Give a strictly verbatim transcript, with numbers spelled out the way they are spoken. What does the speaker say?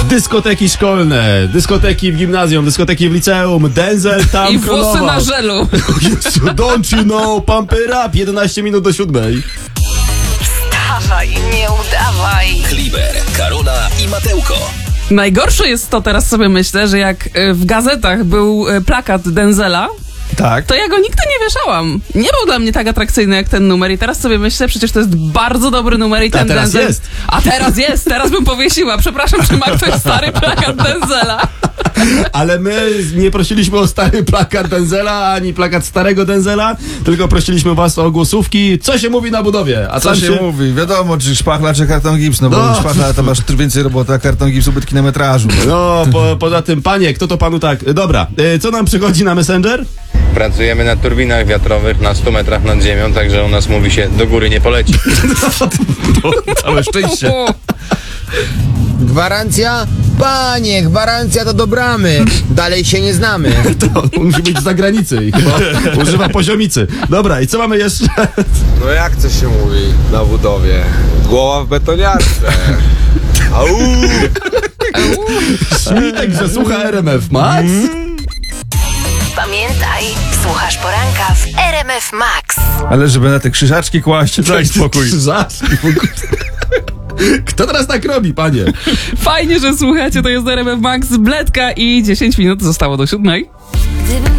Dyskoteki szkolne, dyskoteki w gimnazjum, dyskoteki w liceum, Denzel tam I włosy królował. na żelu. Jezu, don't you know, pump it up, jedenaście minut do siódmej. Wstawaj, nie udawaj. Kliber, Karola i Matełko. Najgorsze jest to, teraz sobie myślę, że jak y, w gazetach był y, plakat Denzela, Tak. to ja go nigdy nie wieszałam. Nie był dla mnie tak atrakcyjny jak ten numer i teraz sobie myślę, przecież to jest bardzo dobry numer i ten A teraz Denzel... jest. A teraz jest, teraz bym powiesiła. Przepraszam, czy ma ktoś stary plakat Denzela? Ale my nie prosiliśmy o stary plakat Denzela, ani plakat starego Denzela, tylko prosiliśmy was o głosówki. Co się mówi na budowie? A Co tam się mówi? Wiadomo, czy szpachla, czy karton gips, no bo No. szpachla to masz więcej roboty, a karton gips ubytki na metrażu. No, po, poza tym, panie, kto to panu tak... Dobra, y, co nam przychodzi na Messenger? Pracujemy na turbinach wiatrowych na stu metrach nad ziemią, także u nas mówi się do góry nie poleci. Całe szczęście. O, Gwarancja? Panie, gwarancja to do bramy. Dalej się nie znamy. To musi być z zagranicy i chyba używa poziomicy. Dobra, i co mamy jeszcze? No jak to się mówi na budowie? Głowa w betoniarce. Au! Śmitek, że słucha R M F Max? Pamiętaj, słuchasz poranka w R M F Max. Ale żeby na te krzyżaczki kłaść, daj spokój. Krzyżaczki w ogóle. Kto teraz tak robi, panie? fajnie, że słuchacie, to jest R M F Max, Bledka i dziesięć minut zostało do siódmej. Gdybym